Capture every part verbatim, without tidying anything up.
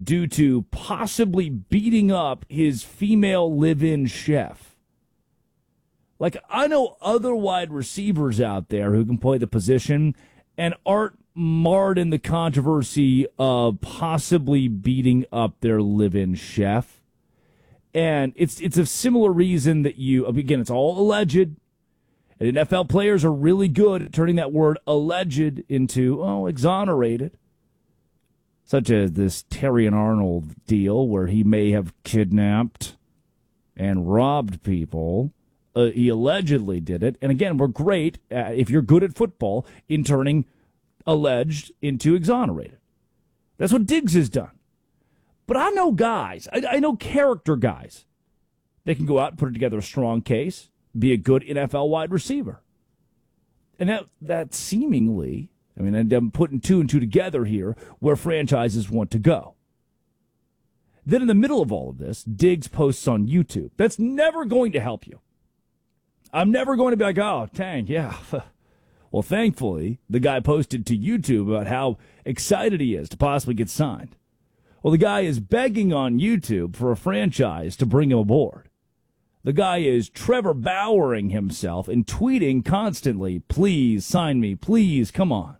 due to possibly beating up his female live-in chef. Like, I know other wide receivers out there who can play the position and aren't marred in the controversy of possibly beating up their live-in chef. And it's it's a similar reason that you, again, it's all alleged. And N F L players are really good at turning that word alleged into, oh, exonerated. Such as this Terrion Arnold deal where he may have kidnapped and robbed people. Uh, he allegedly did it. And again, we're great, uh, if you're good at football, in turning alleged into exonerated. That's what Diggs has done. But I know guys, I, I know character guys. They can go out and put together a strong case, be a good N F L wide receiver. And that, that seemingly, I mean, I'm putting two and two together here, where franchises want to go. Then in the middle of all of this, Diggs posts on YouTube. That's never going to help you. I'm never going to be like, oh, dang, yeah. Well, thankfully, the guy posted to YouTube about how excited he is to possibly get signed. Well, the guy is begging on YouTube for a franchise to bring him aboard. The guy is Trevor Bowering himself and tweeting constantly, please sign me, please, come on.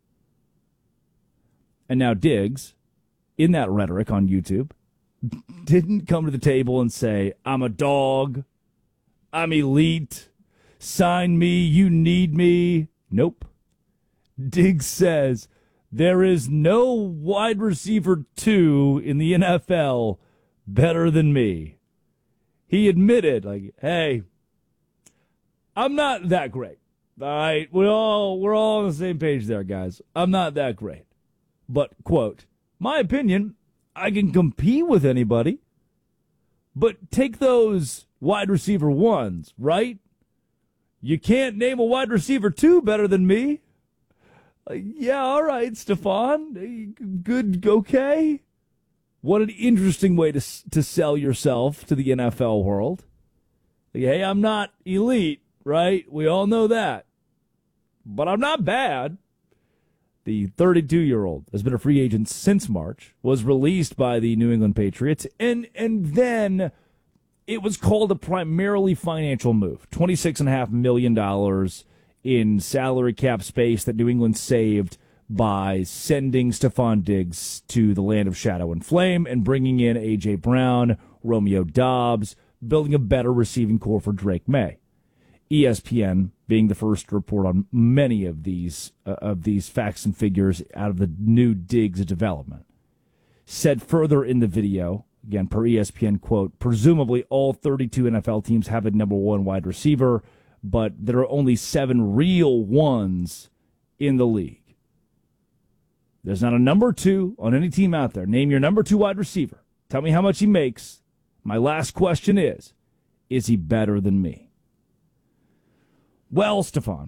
And now Diggs, in that rhetoric on YouTube, didn't come to the table and say, I'm a dog, I'm elite, sign me, you need me. Nope. Diggs says, there is no wide receiver two in the N F L better than me. He admitted, like, hey, I'm not that great. All right, we all, we're all on the same page there, guys. I'm not that great. But, quote, my opinion, I can compete with anybody. But take those wide receiver ones, right? You can't name a wide receiver two better than me. Uh, yeah, all right, Stephon. Good, okay. What an interesting way to to sell yourself to the N F L world. Like, hey, I'm not elite, right? We all know that. But I'm not bad. The thirty-two-year-old has been a free agent since March, was released by the New England Patriots, and and then it was called a primarily financial move. twenty-six point five million dollars in salary cap space that New England saved by sending Stephon Diggs to the land of shadow and flame and bringing in A J. Brown, Romeo Doubs, building a better receiving core for Drake May. E S P N being the first to report on many of these uh, of these facts and figures out of the new Diggs development. Said further in the video, again, per E S P N, quote, presumably all thirty-two N F L teams have a number one wide receiver, but there are only seven real ones in the league. There's not a number two on any team out there. Name your number two wide receiver. Tell me how much he makes. My last question is, is he better than me? Well, Stephon,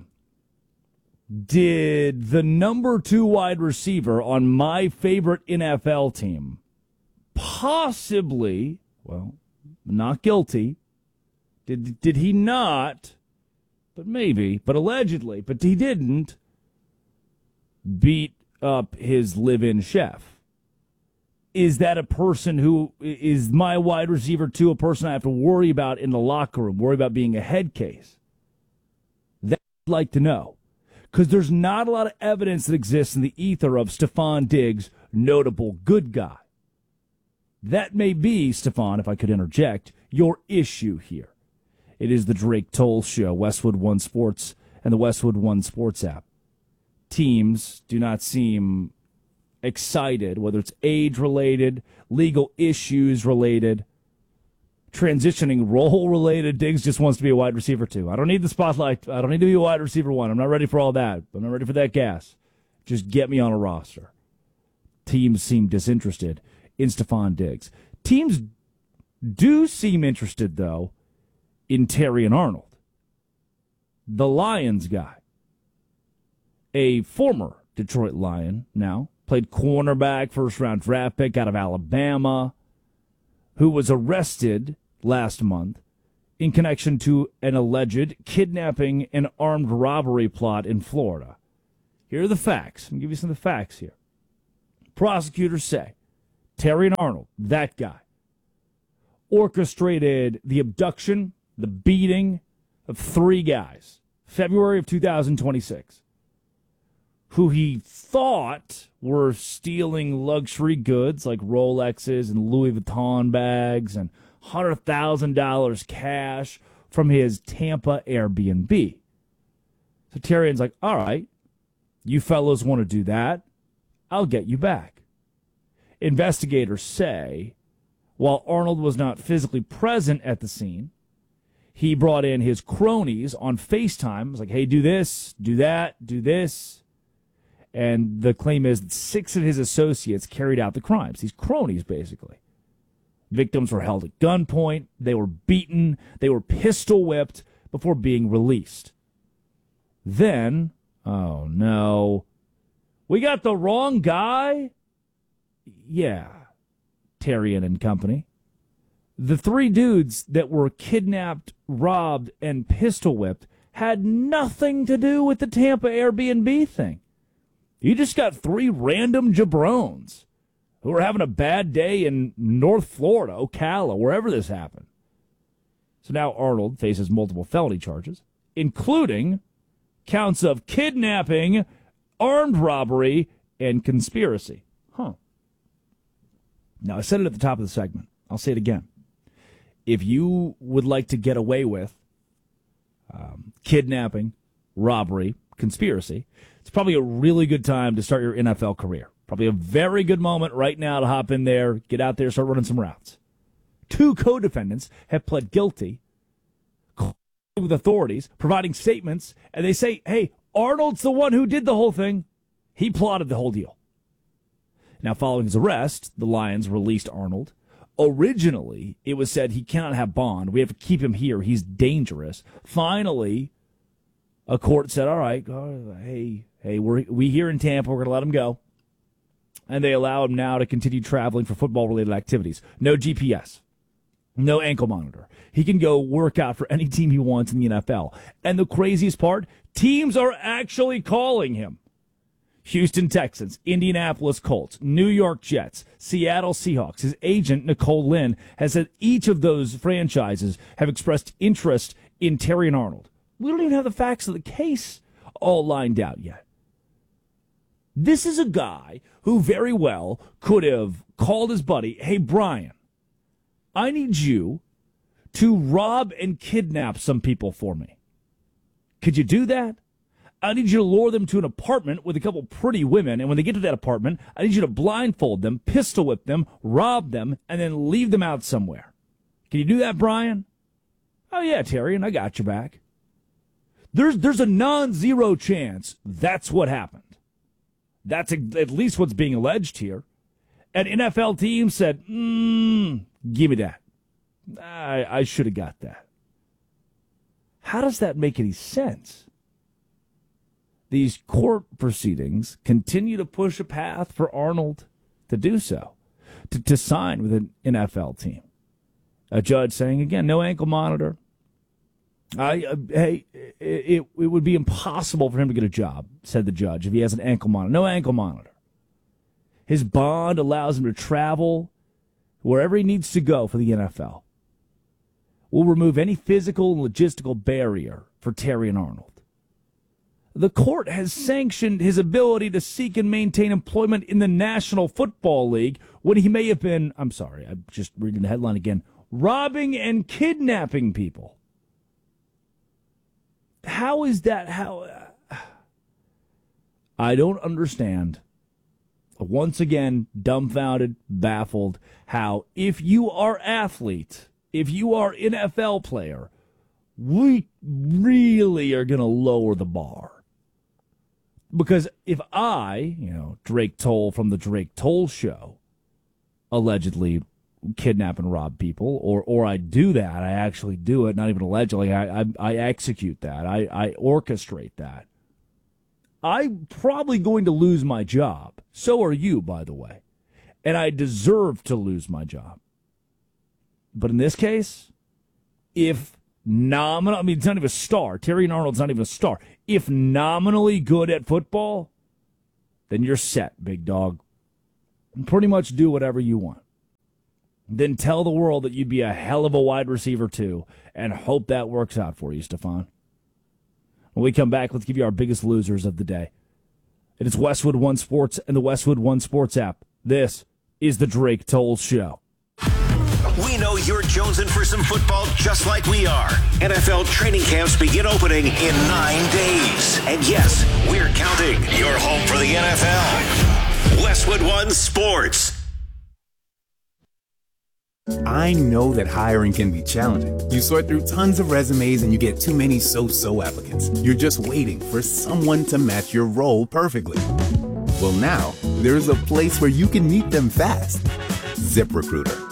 did the number two wide receiver on my favorite N F L team possibly, well, not guilty, did did he not, but maybe, but allegedly, but he didn't beat up his live-in chef? Is that a person who is my wide receiver two, a person I have to worry about in the locker room, worry about being a head case? That I'd like to know, because there's not a lot of evidence that exists in the ether of Stephon Diggs, notable good guy. That may be, Stephon, if I could interject, your issue here. It is the Drake Toll Show, Westwood One Sports, and the Westwood One Sports app. Teams do not seem excited, whether it's age-related, legal issues-related, transitioning role-related. Diggs just wants to be a wide receiver, too. I don't need the spotlight. I don't need to be a wide receiver one. I'm not ready for all that. I'm not ready for that gas. Just get me on a roster. Teams seem disinterested in Stephon Diggs. Teams do seem interested, though, in Terrion Arnold, the Lions guy. A former Detroit Lion now, played cornerback, first-round draft pick out of Alabama, who was arrested last month in connection to an alleged kidnapping and armed robbery plot in Florida. Here are the facts. I'll give you some of the facts here. Prosecutors say Terrion Arnold, that guy, orchestrated the abduction, the beating of three guys, February of two thousand twenty-six, who he thought were stealing luxury goods like Rolexes and Louis Vuitton bags and one hundred thousand dollars cash from his Tampa Airbnb. So Terrion's like, all right, you fellows want to do that? I'll get you back. Investigators say, while Arnold was not physically present at the scene, he brought in his cronies on FaceTime. It was like, hey, do this, do that, do this. And the claim is that six of his associates carried out the crimes. These cronies, basically. Victims were held at gunpoint. They were beaten. They were pistol whipped before being released. Then, oh no, we got the wrong guy? Yeah, Terrion and company. The three dudes that were kidnapped, robbed, and pistol whipped had nothing to do with the Tampa Airbnb thing. You just got three random jabrones who were having a bad day in North Florida, Ocala, wherever this happened. So now Arnold faces multiple felony charges, including counts of kidnapping, armed robbery, and conspiracy. Huh. Now, I said it at the top of the segment. I'll say it again. If you would like to get away with um, kidnapping, robbery, conspiracy, it's probably a really good time to start your N F L career. Probably a very good moment right now to hop in there, get out there, start running some routes. Two co-defendants have pled guilty with authorities, providing statements, and they say, hey, Arnold's the one who did the whole thing. He plotted the whole deal. Now, following his arrest, the Lions released Arnold. Originally, it was said he cannot have bond. We have to keep him here. He's dangerous. Finally, a court said, all right, oh, hey, hey, we're, we here in Tampa, we're going to let him go. And they allow him now to continue traveling for football-related activities. No G P S. No ankle monitor. He can go work out for any team he wants in the N F L. And the craziest part, teams are actually calling him. Houston Texans, Indianapolis Colts, New York Jets, Seattle Seahawks. His agent, Nicole Lynn, has said each of those franchises have expressed interest in Terrion Arnold. We don't even have the facts of the case all lined out yet. This is a guy who very well could have called his buddy, hey, Brian, I need you to rob and kidnap some people for me. Could you do that? I need you to lure them to an apartment with a couple pretty women, and when they get to that apartment, I need you to blindfold them, pistol whip them, rob them, and then leave them out somewhere. Can you do that, Brian? Oh, yeah, Terrion, I got your back. There's, there's a non-zero chance that's what happened. That's a, at least what's being alleged here. An N F L team said, mm, give me that. I, I should have got that. How does that make any sense? These court proceedings continue to push a path for Arnold to do so, to, to sign with an N F L team. A judge saying, again, no ankle monitor. I, uh, hey, it, it, it would be impossible for him to get a job, said the judge, if he has an ankle monitor. No ankle monitor. His bond allows him to travel wherever he needs to go for the N F L. We'll remove any physical and logistical barrier for Terrion Arnold. The court has sanctioned his ability to seek and maintain employment in the National Football League when he may have been, I'm sorry, I'm just reading the headline again, robbing and kidnapping people. How is that? How? Uh, I don't understand. Once again, dumbfounded, baffled, how if you are athlete, if you are N F L player, we really are going to lower the bar. Because if I, you know, Drake Toll from the Drake Toll Show, allegedly kidnap and rob people, or or I do that, I actually do it, not even allegedly, I I, I execute that, I, I orchestrate that, I'm probably going to lose my job. So are you, by the way. And I deserve to lose my job. But in this case, if nominal, I mean, it's not even a star. Terrion Arnold's not even a star. If nominally good at football, then you're set, big dog. pretty much do whatever you want. Then tell the world that you'd be a hell of a wide receiver too, and hope that works out for you, Stefan. When we come back, let's give you our biggest losers of the day. It is Westwood One Sports and the Westwood One Sports app. This is the Drake Toll Show. We know you're jonesing for some football just like we are. N F L training camps begin opening in nine days. And yes, we're counting. Your home for the N F L. Westwood One Sports. I know that hiring can be challenging. You sort through tons of resumes and you get too many so-so applicants. You're just waiting for someone to match your role perfectly. Well, now there's a place where you can meet them fast. ZipRecruiter.